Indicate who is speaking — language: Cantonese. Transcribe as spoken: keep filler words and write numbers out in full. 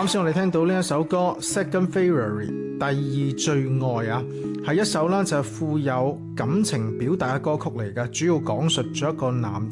Speaker 1: 啱先我哋聽到呢一首歌《Second February》第二最愛啊，係一首啦就係富有感情表達嘅歌曲嚟嘅，主要講述咗一個男